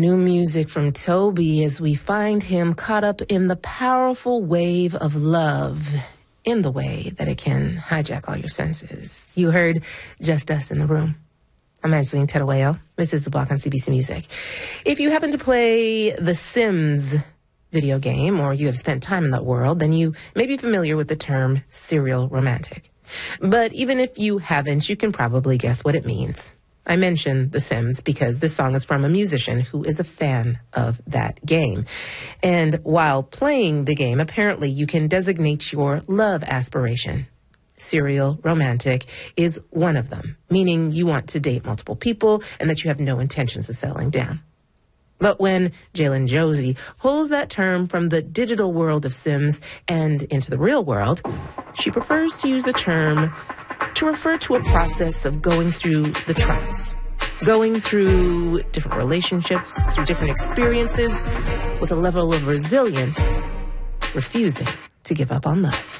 new music from Toby as we find him caught up in the powerful wave of love in the way that it can hijack all your senses. You heard Just Us in the Room. I'm Angeline Terueo. This is The Block on CBC Music. If you happen to play The Sims video game, or you have spent time in that world, then you may be familiar with the term serial romantic. But even if you haven't, you can probably guess what it means. I mention The Sims because this song is from a musician who is a fan of that game. And while playing the game, apparently you can designate your love aspiration. Serial romantic is one of them, meaning you want to date multiple people and that you have no intentions of settling down. But when Jalen Josie pulls that term from the digital world of Sims and into the real world, she prefers to use the term to refer to a process of going through the trials, going through different relationships, through different experiences, with a level of resilience, refusing to give up on love.